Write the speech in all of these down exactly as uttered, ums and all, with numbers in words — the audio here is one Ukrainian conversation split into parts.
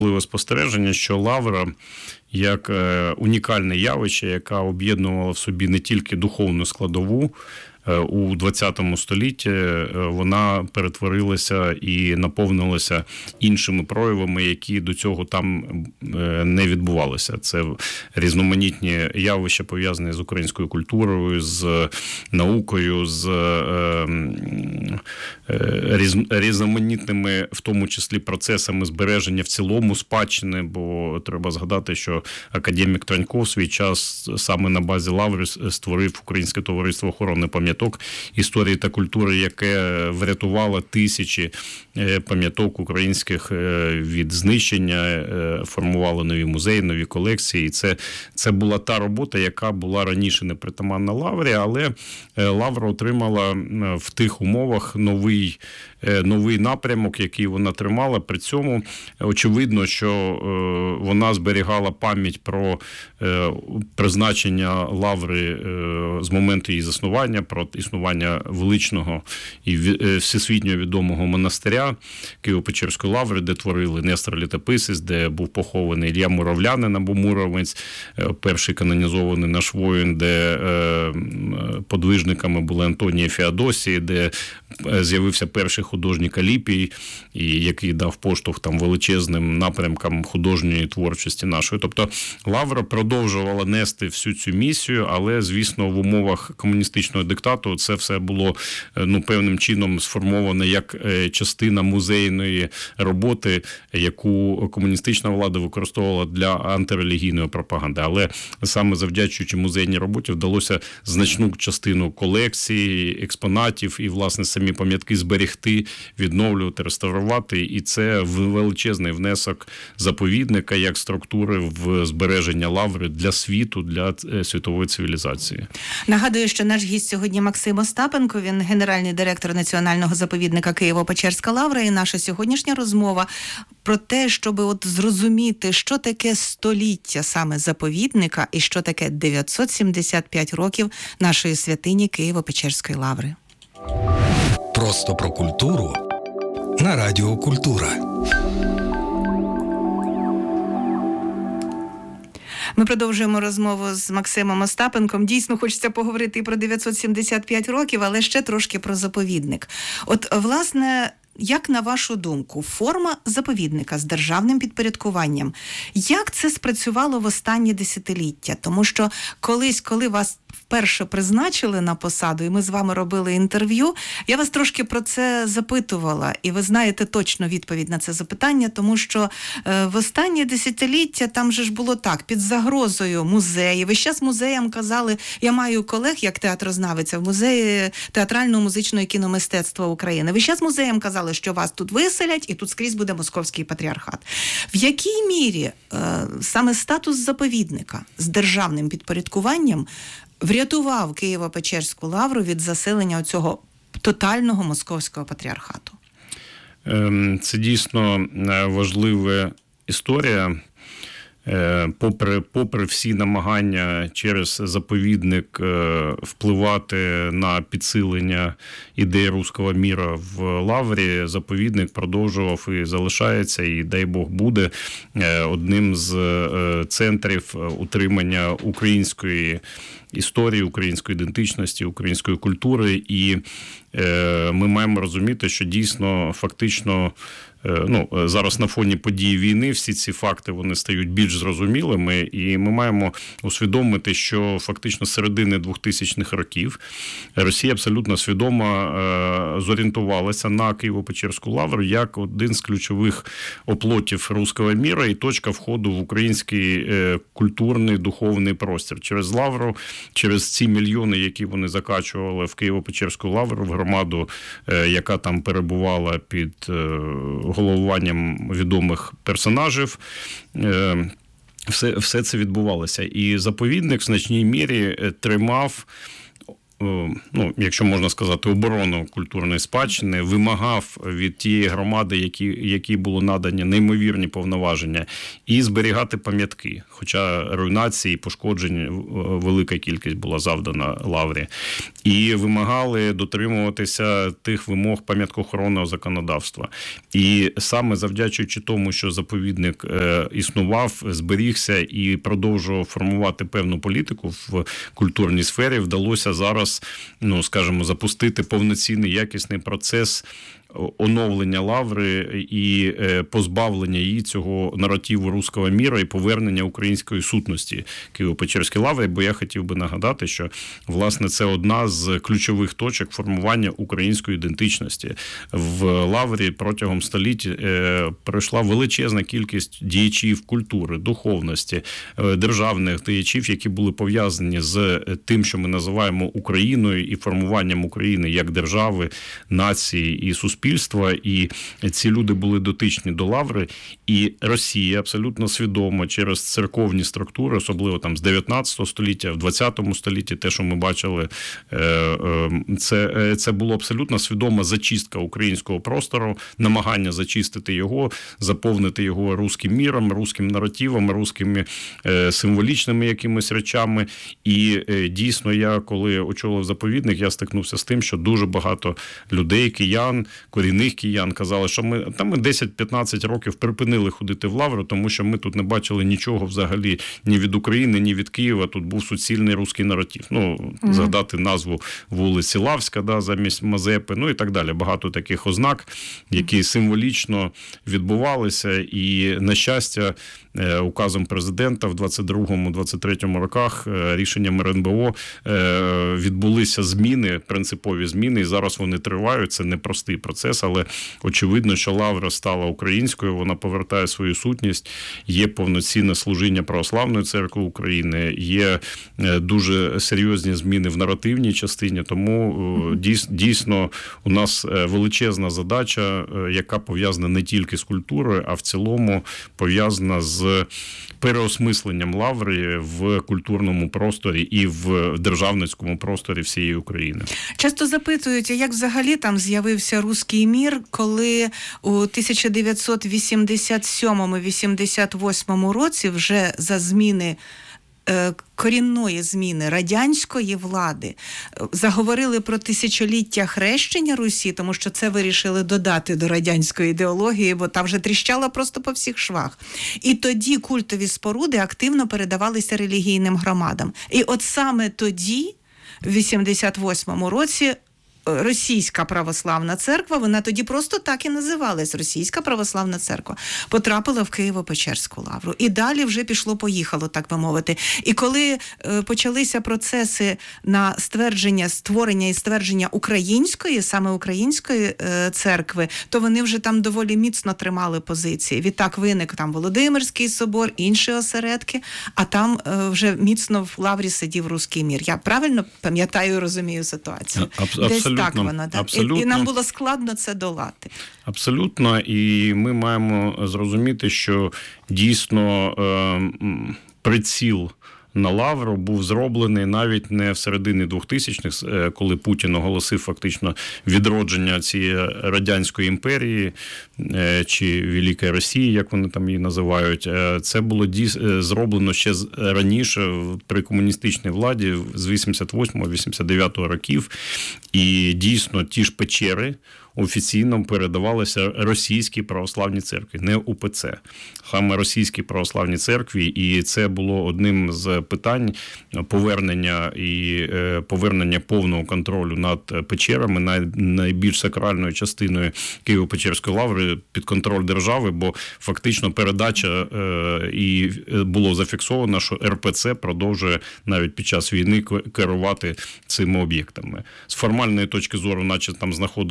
спостереження, що Лавра як унікальне явище, яка об'єднувала в собі не тільки духовну складову, у ХХ столітті вона перетворилася і наповнилася іншими проявами, які до цього там не відбувалися. Це різноманітні явища, пов'язані з українською культурою, з наукою, з різноманітними, в тому числі, процесами збереження в цілому спадщини, бо треба згадати, що академік Транько в свій час саме на базі Лаври створив Українське товариство охорони пам'яток історії та культури, яке врятувало тисячі пам'яток українських від знищення, формувало нові музеї, нові колекції. І це, це була та робота, яка була раніше не притаманна Лаврі, але Лавра отримала в тих умовах новий, новий напрямок, який вона тримала. При цьому очевидно, що вона зберігала пам'ять про призначення Лаври з моменту її заснування, про існування величного і всесвітньо відомого монастиря Києво-Печерської Лаври, де творили Нестор Літописець, де був похований Ілля Муравлянин або Муромець, перший канонізований наш воїн, де подвижниками були Антоній і Феодосій, де з'явився перший художник Аліпій, який дав поштовх там величезним напрямкам художньої творчості нашої. Тобто Лавра продовжувала нести всю цю місію, але, звісно, в умовах комуністичного диктату це все було ну, певним чином сформовано як частина музейної роботи, яку комуністична влада використовувала для антирелігійної пропаганди. Але саме завдячуючи музейній роботі вдалося значну частину колекції, експонатів і, власне, самі пам'ятки зберегти, відновлювати, реставрувати. І це величезний внесок заповідника як структури в збереження Лаври для світу, для світової цивілізації. Нагадую, що наш гість сьогодні Максим Остапенко, він генеральний директор Національного заповідника Києво-Печерська Лавра, і наша сьогоднішня розмова про те, щоб от зрозуміти, що таке століття саме заповідника і що таке дев'ятсот сімдесят п'ять років нашої святині Києво-Печерської Лаври. Просто про культуру на Радіо Культура. Ми продовжуємо розмову з Максимом Остапенком. Дійсно, хочеться поговорити і про дев'ятсот сімдесят п'ять років, але ще трошки про заповідник. От, власне, як, на вашу думку, форма заповідника з державним підпорядкуванням, як це спрацювало в останні десятиліття? Тому що колись, коли вас вперше призначили на посаду, і ми з вами робили інтерв'ю, я вас трошки про це запитувала, і ви знаєте точно відповідь на це запитання, тому що е, в останні десятиліття там же ж було так, під загрозою музеї. Весь час музеям казали, я маю колег, як театрознавиця, в музеї театрального музичного кіномистецтва України. Весь час музеям казали, що вас тут виселять, і тут скрізь буде московський патріархат. В якій мірі е, саме статус заповідника з державним підпорядкуванням врятував Києво-Печерську Лавру від заселення цього тотального московського патріархату? Це дійсно важлива історія. Попри, попри всі намагання через заповідник впливати на підсилення ідеї руського міра в Лаврі, заповідник продовжував і залишається, і, дай Бог, буде одним з центрів утримання української історії, української ідентичності, української культури. І ми маємо розуміти, що дійсно, фактично, ну, зараз на фоні подій війни всі ці факти, вони стають більш зрозумілими, і ми маємо усвідомити, що фактично з середини двохтисячних років Росія абсолютно свідомо зорієнтувалася на Києво-Печерську Лавру як один з ключових оплотів руського міра і точка входу в український культурний, духовний простір. Через Лавру, через ці мільйони, які вони закачували в Києво-Печерську Лавру, в громаду, яка там перебувала під головуванням відомих персонажів, все, все це відбувалося. І заповідник в значній мірі тримав ну, якщо можна сказати, оборону культурної спадщини, вимагав від тієї громади, які, які було надані неймовірні повноваження, і зберігати пам'ятки. Хоча руйнації, пошкоджень велика кількість була завдана Лаврі. І вимагали дотримуватися тих вимог пам'яткоохоронного законодавства. І саме завдячуючи тому, що заповідник існував, зберігся і продовжував формувати певну політику в культурній сфері, вдалося зараз, ну, скажімо, запустити повноцінний якісний процес оновлення Лаври і позбавлення її цього наративу руського міра і повернення української сутності Києво-Печерській Лаврі, бо я хотів би нагадати, що, власне, це одна з ключових точок формування української ідентичності. В Лаврі протягом століть пройшла величезна кількість діячів культури, духовності, державних діячів, які були пов'язані з тим, що ми називаємо Україною і формуванням України як держави, нації і суспільства. І ці люди були дотичні до Лаври, і Росія абсолютно свідомо через церковні структури, особливо там з дев'ятнадцятого століття, в двадцятому столітті, те, що ми бачили, це, це було абсолютно свідома зачистка українського простору, намагання зачистити його, заповнити його руським міром, руським наративом, руськими символічними якимись речами. І дійсно, я, коли очолив заповідник, я стикнувся з тим, що дуже багато людей, киян, корінних киян казали, що ми, там ми десять-п'ятнадцять років припинили ходити в Лавру, тому що ми тут не бачили нічого взагалі ні від України, ні від Києва. Тут був суцільний руський наратив. Ну, mm-hmm. згадати назву вулиці Лавська, да, замість Мазепи, ну і так далі. Багато таких ознак, які символічно відбувалися. І, на щастя, указом президента в двадцять другому - двадцять третьому роках, рішенням ер ен бе о відбулися зміни, принципові зміни, і зараз вони тривають. Це непростий процес, але очевидно, що Лавра стала українською, вона повертає свою сутність, є повноцінне служіння Православної церкви України, є дуже серйозні зміни в наративній частині, тому дійсно у нас величезна задача, яка пов'язана не тільки з культурою, а в цілому пов'язана з з переосмисленням Лаври в культурному просторі і в державницькому просторі всієї України. Часто запитують, як взагалі там з'явився руський мір, коли у тисяча дев'ятсот вісімдесят сьомому - вісімдесят восьмому році вже за зміни корінної зміни радянської влади заговорили про тисячоліття хрещення Русі, тому що це вирішили додати до радянської ідеології, бо та вже тріщала просто по всіх швах. І тоді культові споруди активно передавалися релігійним громадам. І от саме тоді, в вісімдесят восьмому році, Російська православна церква, вона тоді просто так і називалась, Російська православна церква, потрапила в Києво-Печерську Лавру. І далі вже пішло-поїхало, так би мовити. І коли е, почалися процеси на ствердження, створення і ствердження української, саме української е, церкви, то вони вже там доволі міцно тримали позиції. Відтак виник там Володимирський собор, інші осередки, а там е, вже міцно в Лаврі сидів руський мір. Я правильно пам'ятаю і розумію ситуацію? Абсолютно. Так воно, так? Абсолютно. І, і нам було складно це долати. Абсолютно. І ми маємо зрозуміти, що дійсно е, приціл на Лавру був зроблений навіть не в середині двохтисячних, коли Путін оголосив фактично відродження цієї радянської імперії чи Великої Росії, як вони там її називають. Це було зроблено ще раніше при комуністичній владі з вісімдесят восьмого - вісімдесят дев'ятого років. І дійсно ті ж печери офіційно передавалися Російській православній церкві, не у пе це, саме Російській православній церкві, і це було одним з питань повернення і повернення повного контролю над печерами, найбільш сакральною частиною Києво-Печерської Лаври під контроль держави, бо фактично передача і було зафіксовано, що ер пе це продовжує навіть під час війни керувати цими об'єктами. З формальної точки зору, наче там знаходилися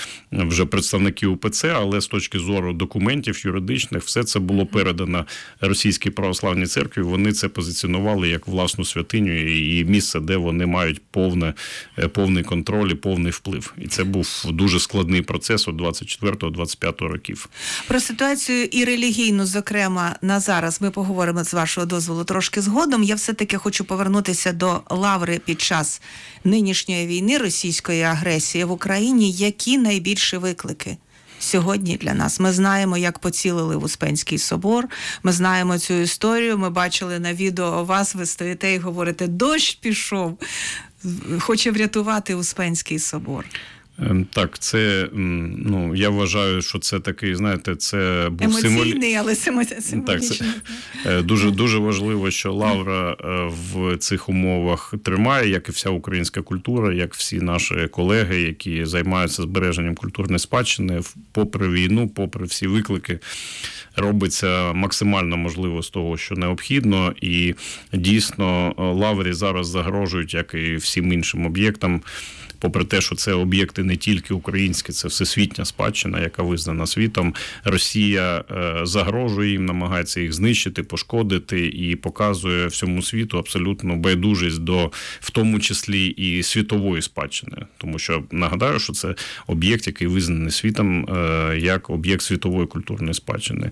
вже представники УПЦ, але з точки зору документів юридичних, все це було передано Російській православній церкві. Вони це позиціонували як власну святиню і місце, де вони мають повне, повний контроль і повний вплив. І це був дуже складний процес у двадцять четвертого - двадцять п'ятого років. Про ситуацію і релігійну, зокрема, на зараз ми поговоримо, з вашого дозволу, трошки згодом. Я все-таки хочу повернутися до Лаври під час нинішньої війни, російської агресії в Україні. Які найбільші виклики сьогодні для нас? Ми знаємо, як поцілили в Успенський собор, ми знаємо цю історію, ми бачили на відео вас, ви стоїте і говорите, дощ пішов, хоче врятувати Успенський собор. Так, це, ну, я вважаю, що це такий, знаєте, це був емоційний, символ... але символічний. Так, це дуже, дуже важливо, що Лавра в цих умовах тримає, як і вся українська культура, як всі наші колеги, які займаються збереженням культурної спадщини, попри війну, попри всі виклики, робиться максимально можливо з того, що необхідно, і дійсно Лаврі зараз загрожують, як і всім іншим об'єктам, попри те, що це об'єкти не тільки українські, це всесвітня спадщина, яка визнана світом. Росія загрожує їм, намагається їх знищити, пошкодити і показує всьому світу абсолютну байдужість до, в тому числі, і світової спадщини. Тому що, нагадаю, що це об'єкт, який визнаний світом як об'єкт світової культурної спадщини.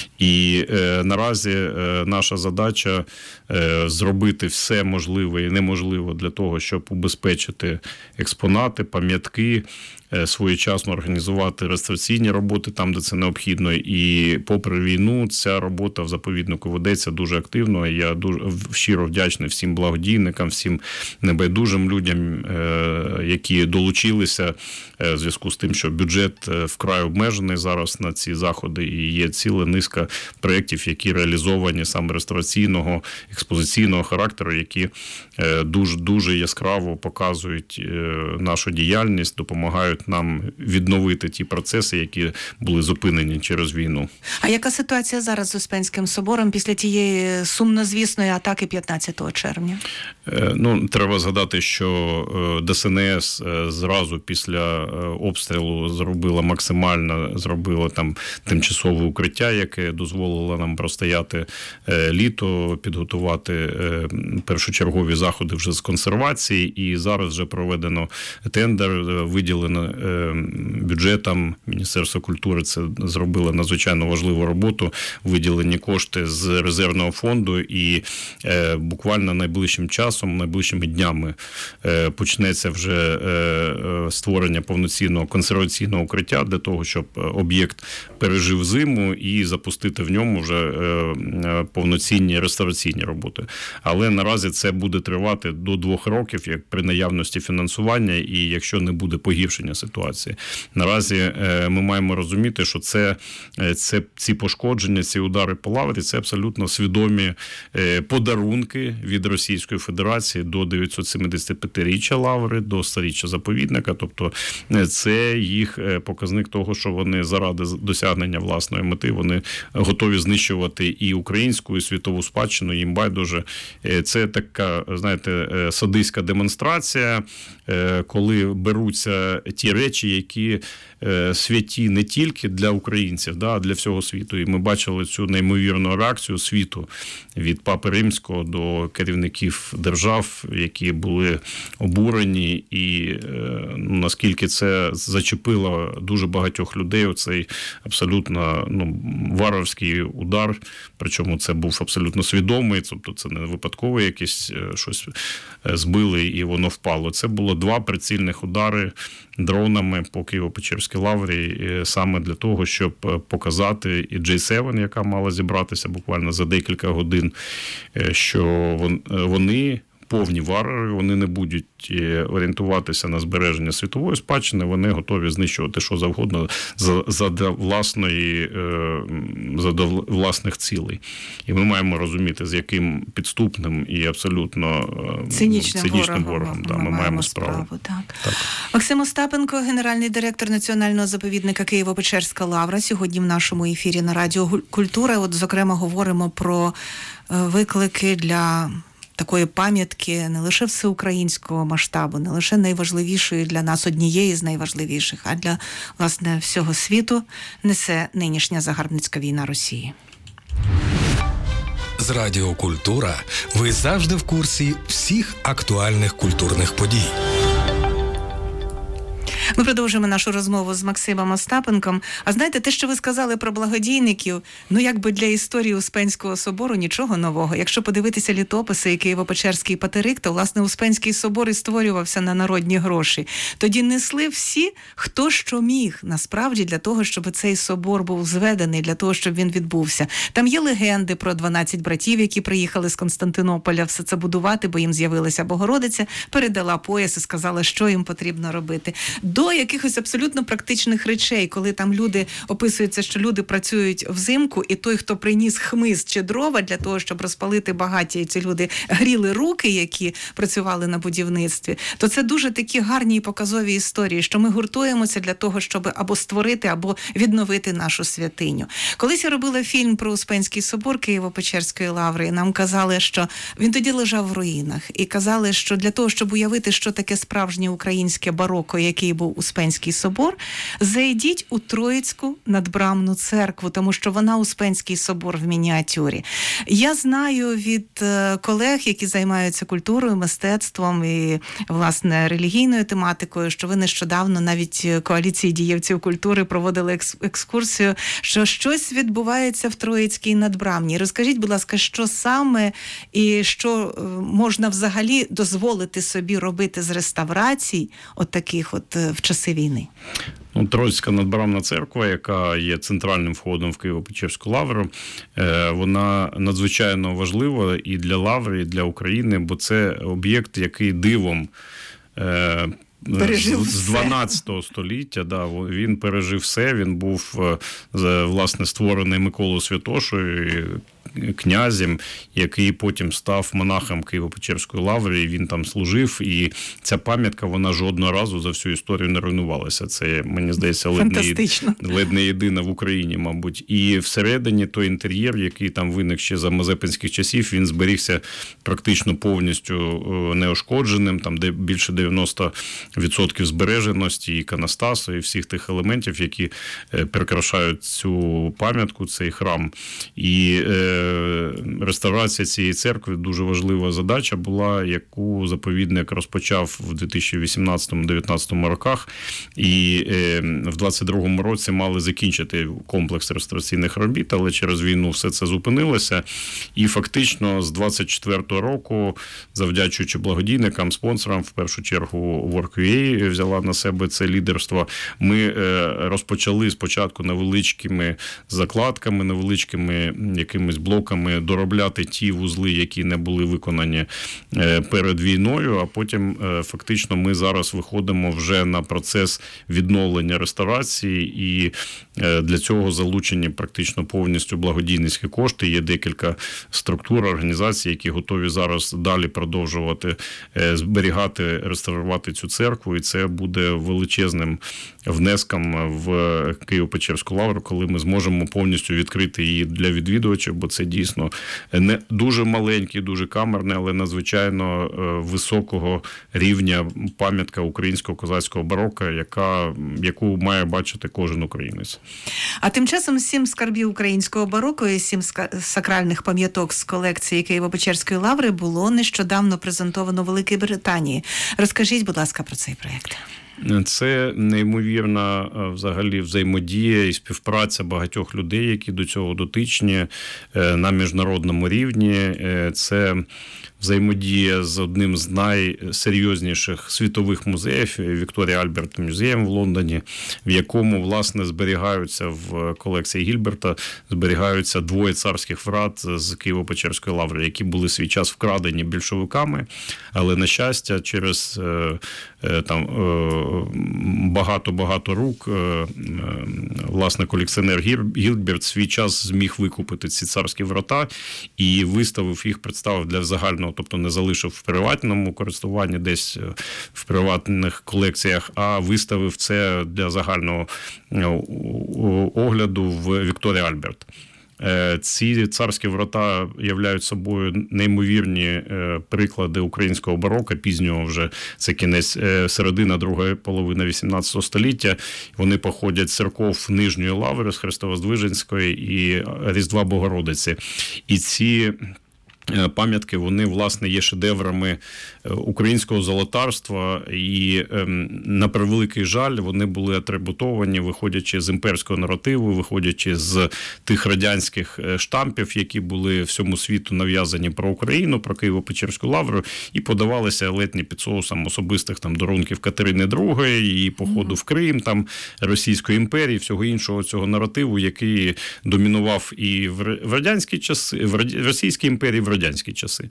І е, наразі е, наша задача е, зробити все можливе і неможливе для того, щоб убезпечити експонати, пам'ятки, своєчасно організувати реставраційні роботи там, де це необхідно. І попри війну ця робота в заповіднику ведеться дуже активно. Я дуже щиро вдячний всім благодійникам, всім небайдужим людям, які долучилися в зв'язку з тим, що бюджет вкрай обмежений зараз на ці заходи, і є ціла низка проєктів, які реалізовані саме реставраційного, експозиційного характеру, які дуже, дуже яскраво показують нашу діяльність, допомагають нам відновити ті процеси, які були зупинені через війну. А яка ситуація зараз з Успенським собором після тієї сумнозвісної атаки п'ятнадцятого червня? Ну, треба згадати, що ДСНС зразу після обстрілу зробила максимально, зробила там тимчасове укриття, яке дозволило нам простояти літо, підготувати першочергові заходи вже з консервації, і зараз вже проведено тендер, виділено бюджетом Міністерства культури, це зробило надзвичайно важливу роботу, виділені кошти з резервного фонду, і буквально найближчим часом, найближчими днями почнеться вже створення повноцінного консерваційного укриття для того, щоб об'єкт пережив зиму і запустити в ньому вже повноцінні реставраційні роботи. Але наразі це буде тривати до двох років, як при наявності фінансування і якщо не буде погіршення ситуації. Наразі ми маємо розуміти, що це, це ці пошкодження, ці удари по Лаврі – це абсолютно свідомі подарунки від Російської Федерації до дев'ятсотсемдесятип'ятиріччя Лаври, до сторіччя заповідника. Тобто це їх показник того, що вони заради досягнення власної мети, вони готові знищувати і українську, і світову спадщину, їм байдуже. Це така, знаєте, садистська демонстрація, коли беруться ті речі, які святі не тільки для українців, а для всього світу. І ми бачили цю неймовірну реакцію світу від Папи Римського до керівників держав, які були обурені, і ну, наскільки це зачепило дуже багатьох людей, оцей абсолютно ну, варварський удар, причому це був абсолютно свідомий, тобто це не випадково якесь щось збили і воно впало. Це було два прицільних удари дронами по Києво-Печерській Лаврі саме для того, щоб показати і джей севен, яка мала зібратися буквально за декілька годин, що вони повні варвари, вони не будуть орієнтуватися на збереження світової спадщини, вони готові знищувати що завгодно задля власної, задля власних цілей. І ми маємо розуміти, з яким підступним і абсолютно цинічним, цинічним ворогом, ворогом да, ми, ми маємо справу. справу так. Так. Максим Остапенко, генеральний директор Національного заповідника Києво-Печерська Лавра, сьогодні в нашому ефірі на Радіо Культура. От, зокрема, говоримо про виклики для такої пам'ятки не лише всеукраїнського масштабу, не лише найважливішої для нас, однієї з найважливіших, а для, власне, всього світу несе нинішня загарбницька війна Росії. З Радіо Культура ви завжди в курсі всіх актуальних культурних подій. Ми продовжуємо нашу розмову з Максимом Остапенком. А знаєте, те, що ви сказали про благодійників, ну якби для історії Успенського собору нічого нового. Якщо подивитися літописи і Києво-Печерський патерик, то, власне, Успенський собор і створювався на народні гроші. Тоді несли всі, хто що міг, насправді, для того, щоб цей собор був зведений, для того, щоб він відбувся. Там є легенди про дванадцять братів, які приїхали з Константинополя все це будувати, бо їм з'явилася Богородиця, передала пояс і сказала, що їм потрібно робити. До якихось абсолютно практичних речей, коли там люди, описується, що люди працюють взимку, і той, хто приніс хмиз чи дрова для того, щоб розпалити багаття, і ці люди гріли руки, які працювали на будівництві, то це дуже такі гарні і показові історії, що ми гуртуємося для того, щоб або створити, або відновити нашу святиню. Колись я робила фільм про Успенський собор Києво-Печерської лаври, і нам казали, що він тоді лежав в руїнах, і казали, що для того, щоб уявити, що таке справжнє українське бароко, який був Успенський собор, зайдіть у Троїцьку надбрамну церкву, тому що вона Успенський собор в мініатюрі. Я знаю від колег, які займаються культурою, мистецтвом і, власне, релігійною тематикою, що ви нещодавно навіть коаліції дієвців культури проводили екскурсію, що щось відбувається в Троїцькій надбрамній. Розкажіть, будь ласка, що саме і що можна взагалі дозволити собі робити з реставрацій от таких от в часи війни? Ну, Троїцька надбрамна церква, яка є центральним входом в Києво-Печерську лавру, вона надзвичайно важлива і для лаври, і для України, бо це об'єкт, який дивом пережив з дванадцятого століття, да, він пережив все, він був, власне, створений Миколою Святошою, князем, який потім став монахом Києво-Печерської лаври, і він там служив, і ця пам'ятка, вона жодного разу за всю історію не руйнувалася. Це, мені здається, ледь не єдина в Україні, мабуть. І всередині той інтер'єр, який там виник ще за мазепинських часів, він зберігся практично повністю неушкодженим, там де більше дев'яносто відсотків збереженості, іконостасу, і всіх тих елементів, які прикрашають цю пам'ятку, цей храм. І реставрація цієї церкви дуже важлива задача була, яку заповідник розпочав в дві тисячі вісімнадцятому - дев'ятнадцятому роках, і в двадцять другому році мали закінчити комплекс реставраційних робіт, але через війну все це зупинилося. І фактично з двадцять четвертого року, завдячуючи благодійникам, спонсорам, в першу чергу Work.ua взяла на себе це лідерство, ми розпочали спочатку невеличкими закладками, невеличкими якимись блоками доробляти ті вузли, які не були виконані перед війною, а потім фактично ми зараз виходимо вже на процес відновлення реставрації, і для цього залучені практично повністю благодійницькі кошти. Є декілька структур, організацій, які готові зараз далі продовжувати зберігати, реставрувати цю церкву, і це буде величезним внеском в Києво-Печерську лавру, коли ми зможемо повністю відкрити її для відвідувачів, бо це дійсно не дуже маленький, дуже камерний, але надзвичайно високого рівня пам'ятка українського козацького барока, яка, яку має бачити кожен українець. А тим часом сім скарбів українського бароко і сім сакральних пам'яток з колекції Києво-Печерської лаври було нещодавно презентовано в Великій Британії. Розкажіть, будь ласка, про цей проєкт. Це неймовірна взагалі взаємодія і співпраця багатьох людей, які до цього дотичні на міжнародному рівні. Це взаємодія з одним з найсерйозніших світових музеїв, Вікторія Альберт музеєм в Лондоні, в якому, власне, зберігаються в колекції Гільберта, зберігаються двоє царських врат з Києво-Печерської лаври, які були свій час вкрадені більшовиками, але, на щастя, через там багато-багато рук, власне, колекціонер Гільберт свій час зміг викупити ці царські врата і виставив їх, представив для загального, тобто не залишив в приватному користуванні, десь в приватних колекціях, а виставив це для загального огляду в Вікторія Альберт. Ці царські врата являють собою неймовірні приклади українського бароко, пізнього вже, це кінець, середина, друга половина вісімнадцятого століття. Вони походять з церков Нижньої Лаври, з Христовоздвиженської і Різдва Богородиці. І ці пам'ятки, вони, власне, є шедеврами українського золотарства, і, на превеликий жаль, вони були атрибутовані, виходячи з імперського наративу, виходячи з тих радянських штампів, які були всьому світу нав'язані про Україну, про Києво-Печерську лавру, і подавалися ледь не під соусом особистих там дарунків Катерини другої, і походу в Крим, там, Російської імперії, всього іншого цього наративу, який домінував і в радянські часи, в Російській імперії, в радянські часи.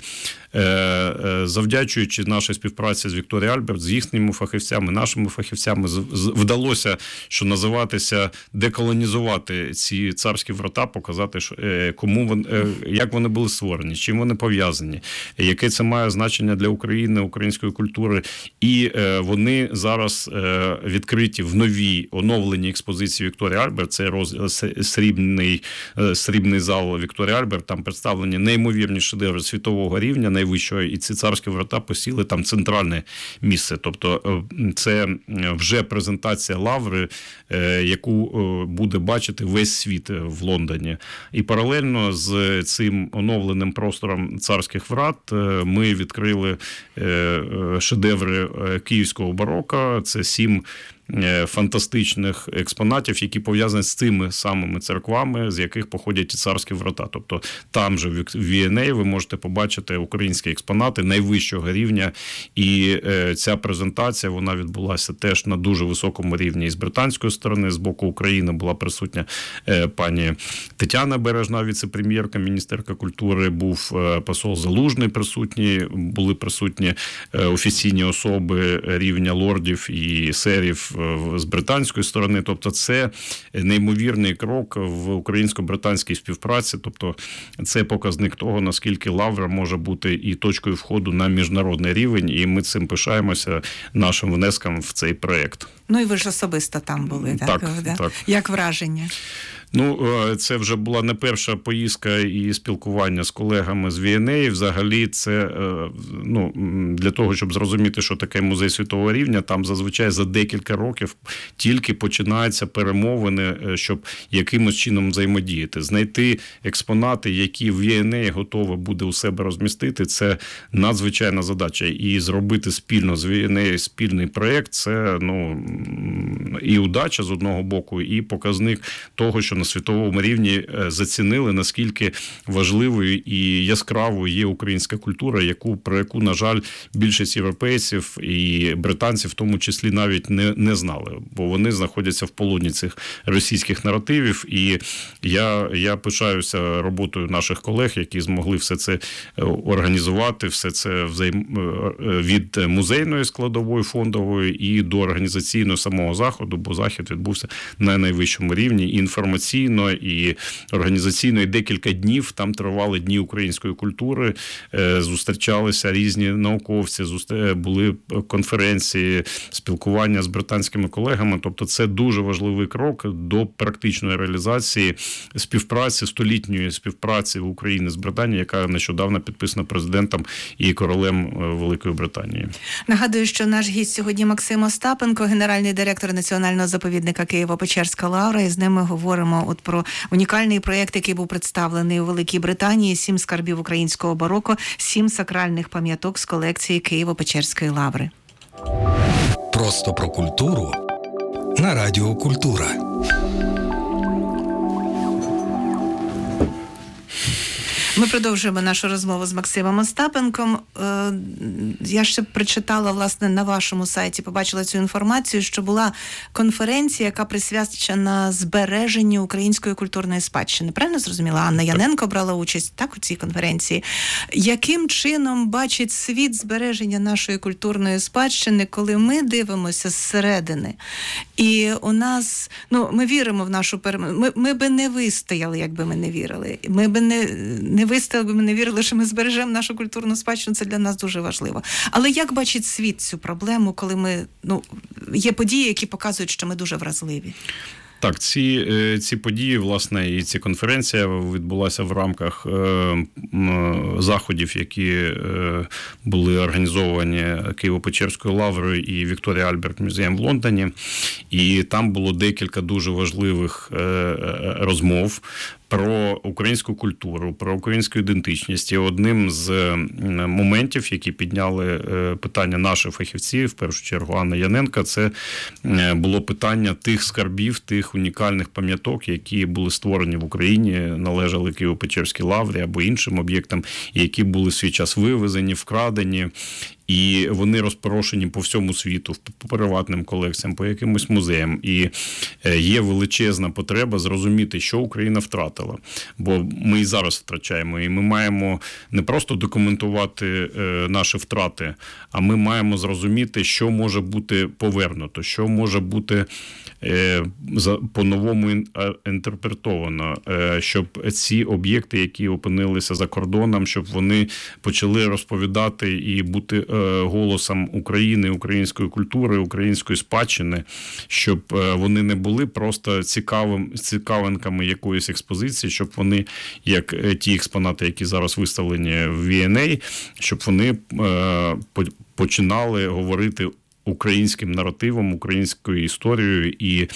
Завдячуючи нашій співпраці з Вікторією Альберт, з їхніми фахівцями, нашими фахівцями, вдалося, що називатися, деколонізувати ці царські врата, показати, кому вони, як вони були створені, чим вони пов'язані, яке це має значення для України, української культури. І вони зараз відкриті в новій оновленій експозиції Вікторії Альберт. Це роз... срібний, срібний зал Вікторії Альберт. Там представлені неймовірні шедеври світового рівня, найвищого, і ці царські врата посіли там центральне місце. Тобто це вже презентація лаври, яку буде бачити весь світ в Лондоні. І паралельно з цим оновленим простором царських врат ми відкрили шедеври київського бароко. Це сім фантастичних експонатів, які пов'язані з цими самими церквами, з яких походять і царські врата. Тобто там же в ві ен ей ви можете побачити українські експонати найвищого рівня. І ця презентація, вона відбулася теж на дуже високому рівні. І з британської сторони, з боку України була присутня пані Тетяна Бережна, віце-прем'єрка, міністерка культури, був посол Залужний присутній, були присутні офіційні особи рівня лордів і серів з британської сторони. Тобто це неймовірний крок в українсько-британській співпраці. Тобто це показник того, наскільки лавра може бути і точкою входу на міжнародний рівень, і ми цим пишаємося нашим внеском в цей проєкт. Ну і ви ж особисто там були, так? Так, так. Як враження? Ну, це вже була не перша поїздка і спілкування з колегами з ві ен ей. Взагалі, це, ну, для того, щоб зрозуміти, що таке музей світового рівня, там зазвичай за декілька років тільки починаються перемовини, щоб якимось чином взаємодіяти. Знайти експонати, які ві ен ей готова буде у себе розмістити, це надзвичайна задача. І зробити спільно з ві ен ей спільний проєкт, це, ну, і удача з одного боку, і показник того, що на світовому рівні зацінили, наскільки важливою і яскравою є українська культура, яку, про яку, на жаль, більшість європейців і британців в тому числі навіть не, не знали, бо вони знаходяться в полоні цих російських наративів. І я, я пишаюся роботою наших колег, які змогли все це організувати, все це взаєм... від музейної складової, фондової і до організаційного самого заходу, бо захід відбувся на найвищому рівні, і інформаційно, і організаційно, і декілька днів там тривали дні української культури, зустрічалися різні науковці, були конференції, спілкування з британськими колегами. Тобто це дуже важливий крок до практичної реалізації співпраці, столітньої співпраці України з Британією, яка нещодавно підписана президентом і королем Великої Британії. Нагадую, що наш гість сьогодні Максим Остапенко, генеральний директор Національного заповідника Києво-Печерська лавра, і з ними говоримо от про унікальний проєкт, який був представлений у Великій Британії, «Сім скарбів українського бароко», сім сакральних пам'яток з колекції Києво-Печерської лаври. Просто про культуру на Радіо Культура. Ми продовжуємо нашу розмову з Максимом Остапенком. Я ще прочитала, власне, на вашому сайті, побачила цю інформацію, що була конференція, яка присвячена збереженню української культурної спадщини. Правильно зрозуміла? Анна Яненко брала участь, так, у цій конференції. Яким чином бачить світ збереження нашої культурної спадщини, коли ми дивимося зсередини? І у нас, ну, ми віримо в нашу перемогу. Ми, ми би не вистояли, якби ми не вірили. Ми би не, не вистояли, би ми не вірили, що ми збережемо нашу культурну спадщину. Це для нас дуже важливо. Але як бачить світ цю проблему, коли ми, ну, є події, які показують, що ми дуже вразливі? Так, ці, ці події, власне, і ці конференція відбулася в рамках заходів, які були організовані Києво-Печерською лаврою і Вікторія Альберт музеєм в Лондоні. І там було декілька дуже важливих розмов про українську культуру, про українську ідентичність. І одним з моментів, які підняли питання наші фахівці, в першу чергу Анна Яненка, це було питання тих скарбів, тих унікальних пам'яток, які були створені в Україні, належали Києво-Печерській лаврі або іншим об'єктам, які були в свій час вивезені, вкрадені. І вони розпорошені по всьому світу, по приватним колекціям, по якимось музеям. І є величезна потреба зрозуміти, що Україна втратила. Бо ми і зараз втрачаємо. І ми маємо не просто документувати наші втрати, а ми маємо зрозуміти, що може бути повернуто, що може бути по-новому інтерпретовано, щоб ці об'єкти, які опинилися за кордоном, щоб вони почали розповідати і бути голосом України, української культури, української спадщини, щоб вони не були просто цікавим, цікавинками якоїсь експозиції, щоб вони, як ті експонати, які зараз виставлені в ві ен ей, щоб вони починали говорити українським наративом, українською історією і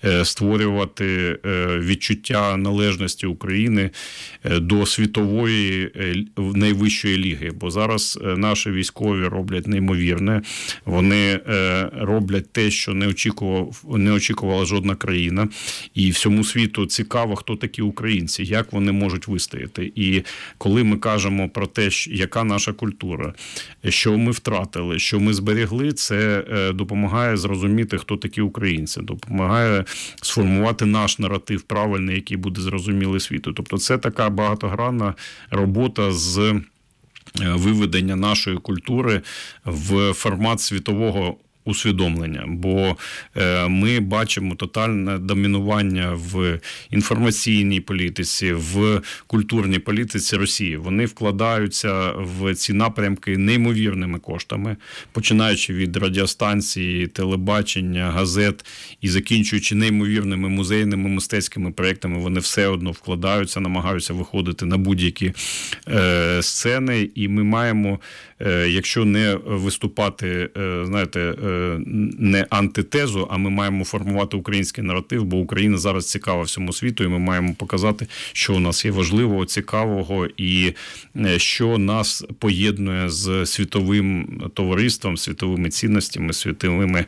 створювати відчуття належності України до світової найвищої ліги. Бо зараз наші військові роблять неймовірне. Вони роблять те, що не очікував, не очікувала жодна країна. І всьому світу цікаво, хто такі українці, як вони можуть вистояти. І коли ми кажемо про те, яка наша культура, що ми втратили, що ми зберегли, це допомагає зрозуміти, хто такі українці, допомагає сформувати наш наратив правильний, який буде зрозумілий світу. Тобто це така багатогранна робота з виведення нашої культури в формат світового усвідомлення, бо ми бачимо тотальне домінування в інформаційній політиці, в культурній політиці Росії. Вони вкладаються в ці напрямки неймовірними коштами, починаючи від радіостанції, телебачення, газет і закінчуючи неймовірними музейними мистецькими проєктами, вони все одно вкладаються, намагаються виходити на будь-які е, сцени, і ми маємо, е, якщо не виступати, е, знаєте, не антитезу, а ми маємо формувати український наратив, бо Україна зараз цікава всьому світу, і ми маємо показати, що у нас є важливого, цікавого, і що нас поєднує з світовим товариством, світовими цінностями, світовими,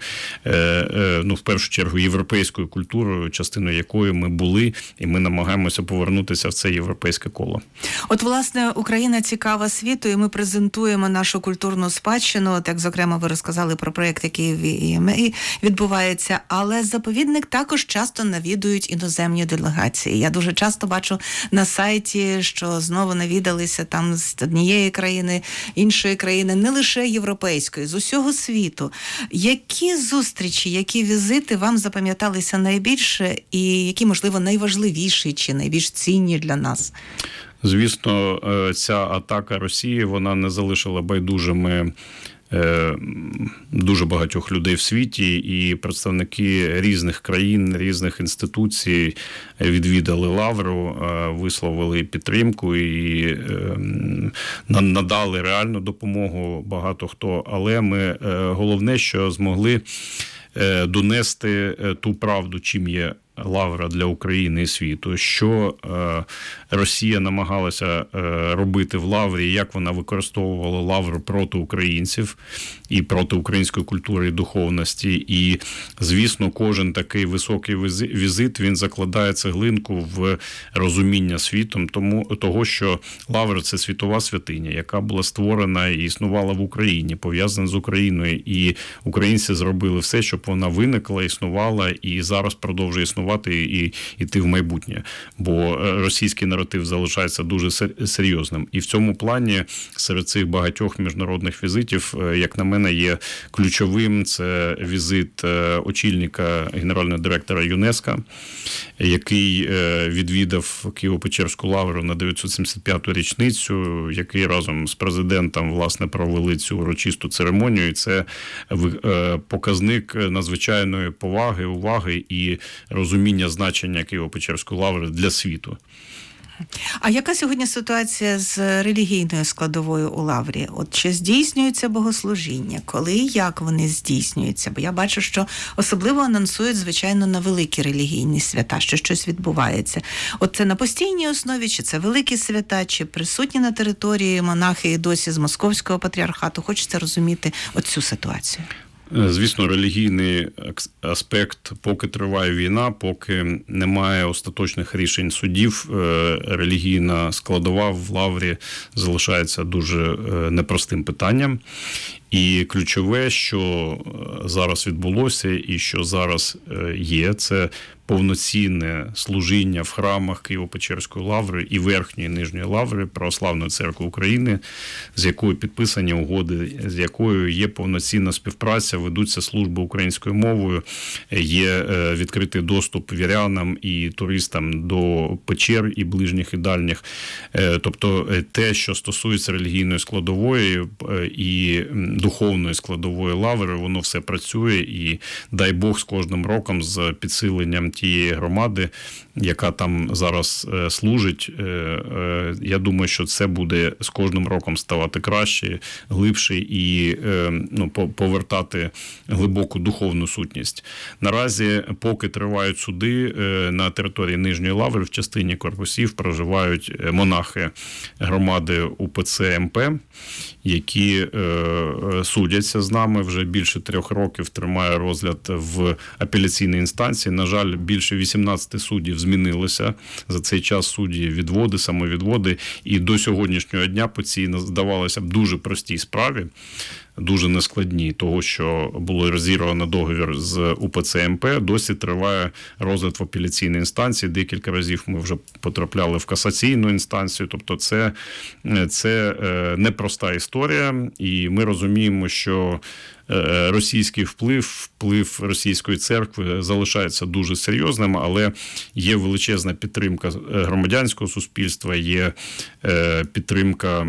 ну, в першу чергу, європейською культурою, частиною якої ми були, і ми намагаємося повернутися в це європейське коло. От, власне, Україна цікава світу, і ми презентуємо нашу культурну спадщину, так, зокрема, ви розказали про проєкт, який відбувається, але заповідник також часто навідують іноземні делегації. Я дуже часто бачу на сайті, що знову навідалися там з однієї країни, іншої країни, не лише європейської, з усього світу. Які зустрічі, які візити вам запам'яталися найбільше і які, можливо, найважливіші чи найбільш цінні для нас? Звісно, ця атака Росії, вона не залишила байдужими дуже багатьох людей в світі, і представники різних країн, різних інституцій відвідали Лавру, висловили підтримку і надали реальну допомогу багато хто. Але ми, головне, що змогли донести ту правду, чим є Лавра для України і світу, що Росія намагалася робити в Лаврі, як вона використовувала Лавру проти українців і проти української культури і духовності. І, звісно, кожен такий високий візит, він закладає цеглинку в розуміння світом тому, того, що Лавра – це світова святиня, яка була створена і існувала в Україні, пов'язана з Україною. І українці зробили все, щоб вона виникла, існувала і зараз продовжує існувати і йти в майбутнє. Бо російський наратив залишається дуже серйозним. І в цьому плані серед цих багатьох міжнародних візитів, як на мене, є ключовим. Це візит очільника генерального директора ЮНЕСКО, який відвідав Києво-Печерську лавру на дев'ятсот сімдесят п'яту річницю, який разом з президентом, власне, провели цю урочисту церемонію. І це показник надзвичайної поваги, уваги і розуміння розуміння значення Києво-Печерської лаври для світу. А яка сьогодні ситуація з релігійною складовою у лаврі? От чи здійснюються богослужіння? Коли і як вони здійснюються? Бо я бачу, що особливо анонсують, звичайно, на великі релігійні свята, що щось відбувається. От це на постійній основі, чи це великі свята, чи присутні на території монахи і досі з Московського патріархату? Хочеться розуміти оцю ситуацію. Звісно, релігійний аспект, поки триває війна, поки немає остаточних рішень судів, релігійна складова в лаврі залишається дуже непростим питанням. І ключове, що зараз відбулося і що зараз є, це повноцінне служіння в храмах Києво-Печерської лаври і Верхньої і Нижньої лаври Православної церкви України, з якою підписані угоди, з якою є повноцінна співпраця, ведуться служби українською мовою, є відкритий доступ вірянам і туристам до печер і ближніх, і дальніх. Тобто те, що стосується релігійної складової і духовної складової лаври, воно все працює, і дай Бог з кожним роком з підсиленням тієї громади, яка там зараз служить, я думаю, що це буде з кожним роком ставати краще, глибше і ну, повертати глибоку духовну сутність. Наразі, поки тривають суди, на території Нижньої лаври в частині корпусів проживають монахи громади УПЦ МП, які судяться з нами вже більше трьох років, тримає розгляд в апеляційній інстанції. На жаль, більше вісімнадцяти суддів змінилося. За цей час судді відводи, самовідводи. І до сьогоднішнього дня по цій, здавалося б, дуже простій справі, дуже нескладній, того, що було розірвано договір з УПЦ МП, досі триває розгляд в апеляційній інстанції. Декілька разів ми вже потрапляли в касаційну інстанцію. Тобто це, це непроста історія, і ми розуміємо, що російський вплив, вплив російської церкви залишається дуже серйозним, але є величезна підтримка громадянського суспільства, є підтримка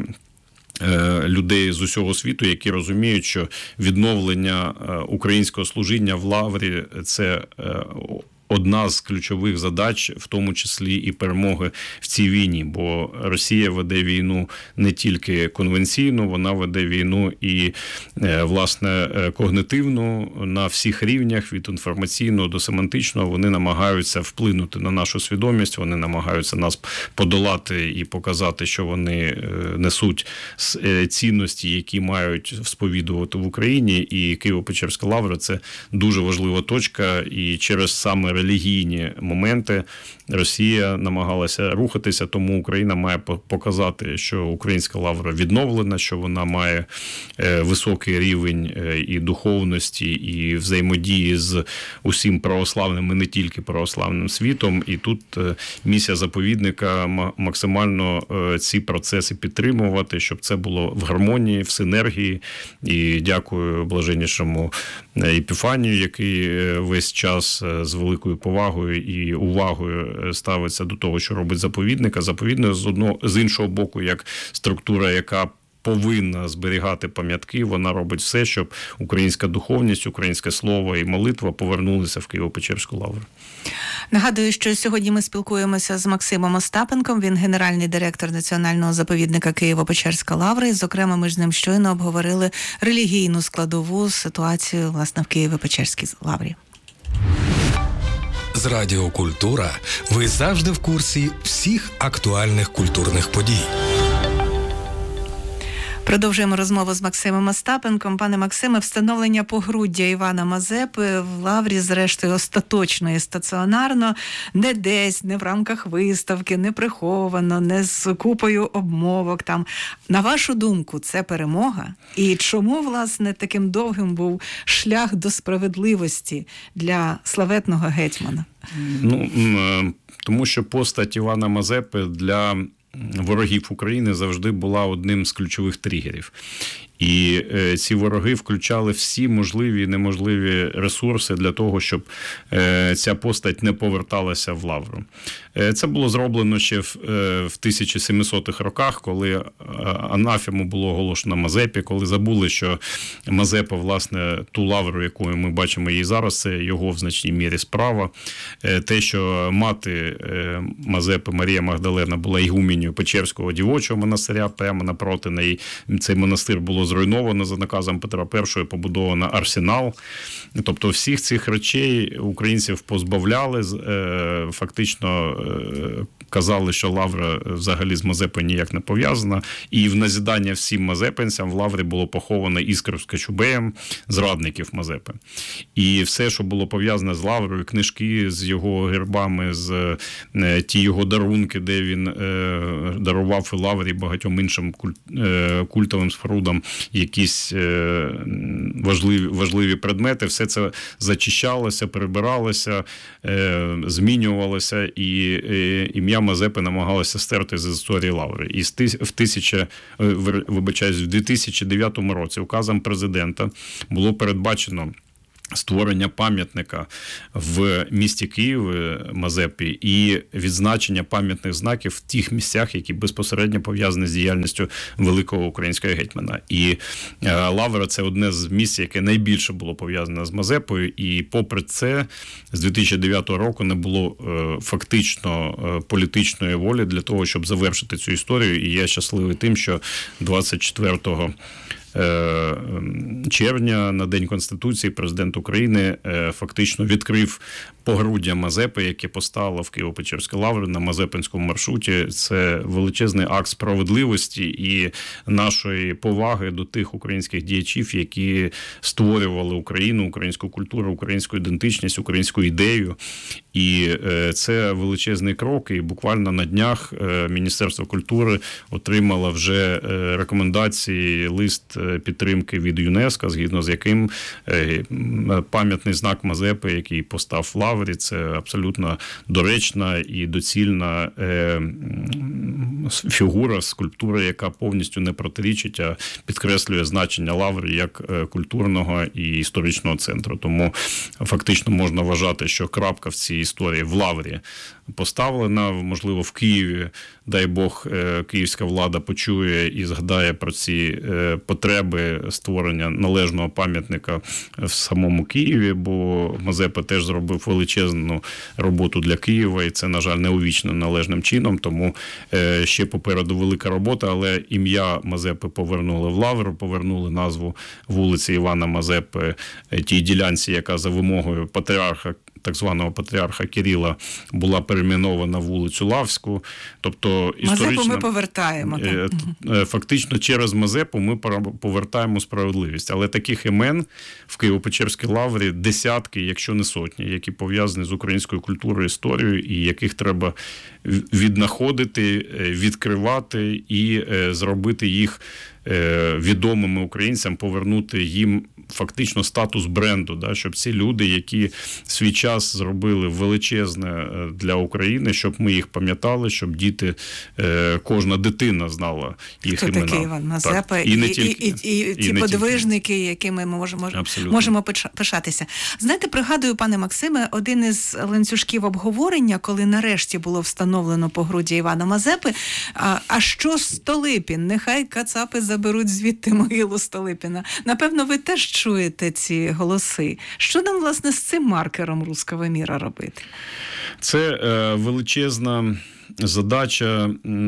людей з усього світу, які розуміють, що відновлення українського служіння в лаврі – це одна з ключових задач, в тому числі і перемоги в цій війні, бо Росія веде війну не тільки конвенційну, вона веде війну і, власне, когнитивну на всіх рівнях, від інформаційного до семантичного. Вони намагаються вплинути на нашу свідомість, вони намагаються нас подолати і показати, що вони несуть цінності, які мають сповідувати в Україні, і Києво-Печерська лавра – це дуже важлива точка, і через саме релігійні моменти Росія намагалася рухатися, тому Україна має показати, що українська лавра відновлена, що вона має високий рівень і духовності, і взаємодії з усім православним, і не тільки православним світом. І тут місія заповідника максимально ці процеси підтримувати, щоб це було в гармонії, в синергії. І дякую блаженнішому Епіфанію, який весь час з великою повагою і увагою ставиться до того, що робить заповідник. А заповідник з одного, з іншого боку, як структура, яка повинна зберігати пам'ятки, вона робить все, щоб українська духовність, українське слово і молитва повернулися в Києво-Печерську лавру. Нагадую, що сьогодні ми спілкуємося з Максимом Остапенком, він генеральний директор Національного заповідника Києво-Печерська лавра, і, зокрема, ми ж з ним щойно обговорили релігійну складову ситуацію, власне, в Києво-Печерській лаврі. З Радіо Культура ви завжди в курсі всіх актуальних культурних подій. Продовжуємо розмову з Максимом Остапенком. Пане Максиме, встановлення погруддя Івана Мазепи в лаврі, зрештою, остаточно і стаціонарно, не десь, не в рамках виставки, не приховано, не з купою обмовок там. На вашу думку, це перемога? І чому, власне, таким довгим був шлях до справедливості для славетного гетьмана? Ну, тому що постать Івана Мазепи для ворогів України завжди була одним з ключових тригерів. І ці вороги включали всі можливі і неможливі ресурси для того, щоб ця постать не поверталася в Лавру. Це було зроблено ще в тисяча сімсотих роках, коли анафему було оголошено Мазепі, коли забули, що Мазепа, власне, ту Лавру, яку ми бачимо її зараз, це його в значній мірі справа. Те, що мати Мазепи Марія Магдалена була ігуменєю Печерського дівочого монастиря, прямо напроти неї цей монастир було зруйновано за наказом Петра І, побудовано арсенал. Тобто всіх цих речей українців позбавляли, фактично казали, що Лавра взагалі з Мазепою ніяк не пов'язана. І в назідання всім мазепинцям в Лаврі було поховано Іскру з Кочубеєм, зрадників Мазепи. І все, що було пов'язане з Лаврою, книжки з його гербами, з ті його дарунки, де він дарував і Лаврі багатьом іншим культовим спорудам якісь важливі, важливі предмети, все це зачищалося, перебиралося, змінювалося, і ім'я Мазепи намагалося стерти з історії Лаври. І в тисяча, вибачаюсь, в дві тисячі дев'ятому році указом президента було передбачено створення пам'ятника в місті Києві Мазепі і відзначення пам'ятних знаків в тих місцях, які безпосередньо пов'язані з діяльністю великого українського гетьмана. І Лавра – це одне з місць, яке найбільше було пов'язане з Мазепою, і попри це з дві тисячі дев'ятого року не було фактично політичної волі для того, щоб завершити цю історію. І я щасливий тим, що двадцять четвертого червня на День Конституції президент України фактично відкрив погруддя Мазепи, яке постало в Києво-Печерській Лаврі на Мазепинському маршруті. Це величезний акт справедливості і нашої поваги до тих українських діячів, які створювали Україну, українську культуру, українську ідентичність, українську ідею. І це величезний крок. І буквально на днях Міністерство культури отримало вже рекомендації, лист підтримки від ЮНЕСКО, згідно з яким пам'ятний знак Мазепи, який постав в Лаврі, це абсолютно доречна і доцільна фігура, скульптура, яка повністю не протирічить, а підкреслює значення Лаври як культурного і історичного центру. Тому фактично можна вважати, що крапка в цій історії в Лаврі поставлена. Можливо, в Києві, дай Бог, київська влада почує і згадає про ці потреби створення належного пам'ятника в самому Києві, бо Мазепа теж зробив величезну роботу для Києва, і це, на жаль, не увічнено належним чином, тому ще попереду велика робота, але ім'я Мазепи повернули в Лавру, повернули назву вулиці Івана Мазепи тій ділянці, яка за вимогою патріарха, так званого патріарха Кирила, була перейменована вулицю Лавську. Тобто історично, Мазепу ми повертаємо. Так. Фактично через Мазепу ми повертаємо справедливість. Але таких імен в Києво-Печерській Лаврі десятки, якщо не сотні, які пов'язані з українською культурою, історією, і яких треба віднаходити, відкривати і зробити їх відомими українцям, повернути їм фактично статус бренду, да, щоб ці люди, які свій час зробили величезне для України, щоб ми їх пам'ятали, щоб діти, кожна дитина знала їх Хто імена. такий Іван Мазепа і, і, і, тільки, і, і, і ті подвижники, якими ми можемо, можемо пишатися. Знаєте, пригадую, пане Максиме, один із ланцюжків обговорення, коли нарешті було встановлено погруддя Івана Мазепи, а, а що Столипін? Нехай кацапи заберуть звідти могилу Столипіна. Напевно, ви теж чуєте ці голоси. Що нам, власне, з цим маркером руського міра робити? Це е, величезна задача,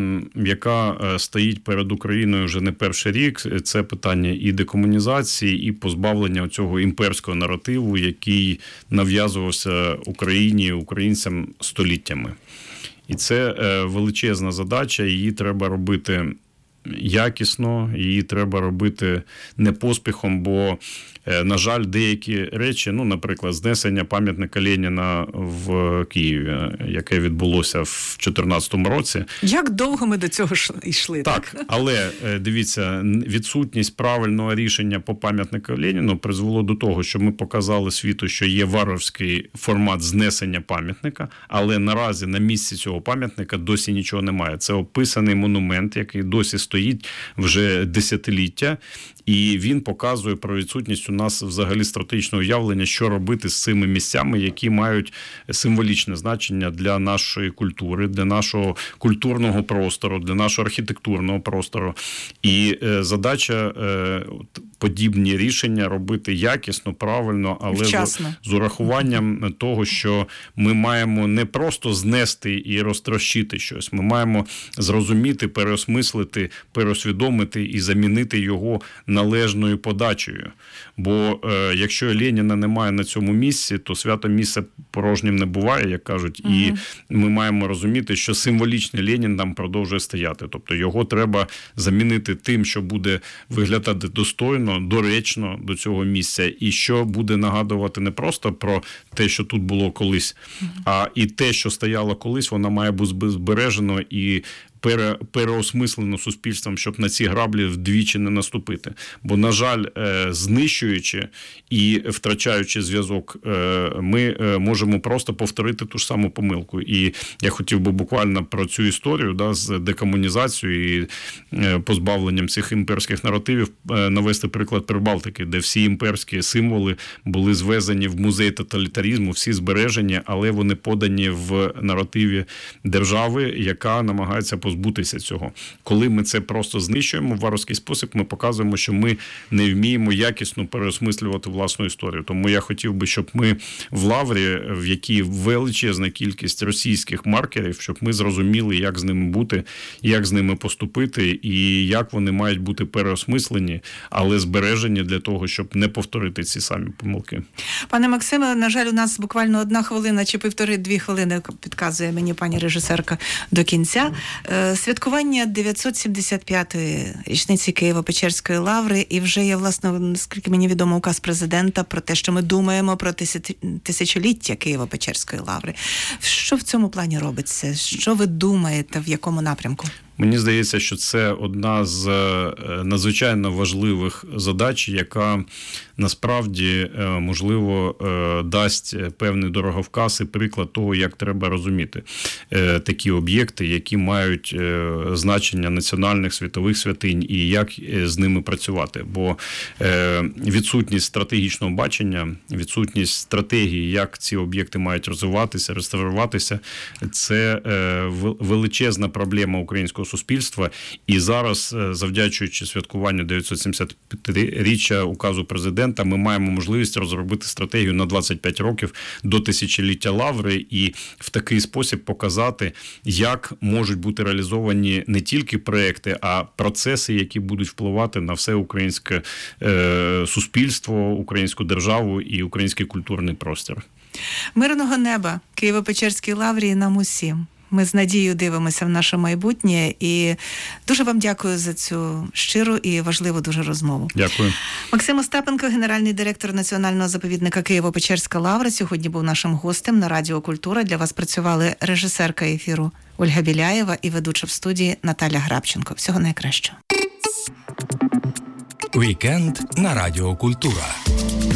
яка стоїть перед Україною вже не перший рік. Це питання і декомунізації, і позбавлення цього імперського наративу, який нав'язувався Україні, українцям століттями. І це величезна задача, її треба робити якісно, її треба робити не поспіхом, бо, на жаль, деякі речі, ну, наприклад, знесення пам'ятника Леніна в Києві, яке відбулося в дві тисячі чотирнадцятому році. Як довго ми до цього йшли? Так, так? Але, дивіться, відсутність правильного рішення по пам'ятнику Леніну призвело до того, що ми показали світу, що є варварський формат знесення пам'ятника, але наразі на місці цього пам'ятника досі нічого немає. Це описаний монумент, який досі стоїть вже десятиліття, і він показує про відсутність у нас взагалі стратегічного уявлення, що робити з цими місцями, які мають символічне значення для нашої культури, для нашого культурного простору, для нашого архітектурного простору. І задача подібні рішення робити якісно, правильно, але з, з урахуванням того, що ми маємо не просто знести і розтрощити щось, ми маємо зрозуміти, переосмислити, переосвідомити і замінити його належною подачею. Бо е, якщо Леніна немає на цьому місці, то свято місце порожнім не буває, як кажуть, угу. І ми маємо розуміти, що символічний Ленін там продовжує стояти. Тобто його треба замінити тим, що буде виглядати достойно, доречно до цього місця, і що буде нагадувати не просто про те, що тут було колись, угу. а і те, що стояло колись, воно має бути збережено і пере, переосмислено суспільством, щоб на ці граблі вдвічі не наступити. Бо, на жаль, знищуючи і втрачаючи зв'язок, ми можемо просто повторити ту ж саму помилку. І я хотів би буквально про цю історію, да, з декомунізацією і позбавленням цих імперських наративів навести приклад Прибалтики, де всі імперські символи були звезені в музей тоталітаризму, всі збережені, але вони подані в наративі держави, яка намагається позбутися цього. Коли ми це просто знищуємо в варварський спосіб, ми показуємо, що ми не вміємо якісно переосмислювати власну історію. Тому я хотів би, щоб ми в Лаврі, в якій величезна кількість російських маркерів, щоб ми зрозуміли, як з ними бути, як з ними поступити і як вони мають бути переосмислені, але збережені для того, щоб не повторити ці самі помилки. Пане Максиме, на жаль, у нас буквально одна хвилина чи півтори-дві хвилини, підказує мені пані режисерка, до кінця. Святкування дев'ятсот сімдесят п'ятої річниці Києво-Печерської лаври, і вже є, власне, наскільки мені відомо, указ президента про те, що ми думаємо про тисячоліття Києво-Печерської лаври. Що в цьому плані робиться? Що ви думаєте, в якому напрямку? Мені здається, що це одна з надзвичайно важливих задач, яка насправді, можливо, дасть певний дороговказ і приклад того, як треба розуміти такі об'єкти, які мають значення національних світових святинь і як з ними працювати. Бо відсутність стратегічного бачення, відсутність стратегії, як ці об'єкти мають розвиватися, реставруватися, це величезна проблема українського суспільства. І зараз, завдячуючи святкуванню дев'ятсот сімдесят п'ятиріччя указу президента, ми маємо можливість розробити стратегію на двадцять п'ять років до тисячоліття лаври і в такий спосіб показати, як можуть бути реалізовані не тільки проекти, а процеси, які будуть впливати на все українське е, суспільство, українську державу і український культурний простір. Мирного неба Києво-Печерській лаврі нам усім. Ми з надією дивимося в наше майбутнє і дуже вам дякую за цю щиру і важливу дуже розмову. Дякую. Максим Остапенко, генеральний директор Національного заповідника Києво-Печерська лавра, сьогодні був нашим гостем на Радіо Культура. Для вас працювали режисерка ефіру Ольга Біляєва і ведуча в студії Наталя Грабченко. Всього найкращого. Вікенд на Радіо Культура.